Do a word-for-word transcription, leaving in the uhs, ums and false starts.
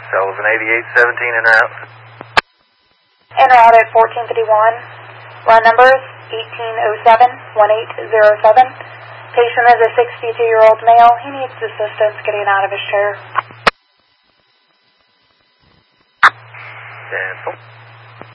Sullivan eighty-eight seventeen en route. En route at fourteen fifty-one. Run numbers eighteen oh seven, eighteen oh seven. Patient is a sixty-two-year-old male. He needs assistance getting out of his chair. Cancel.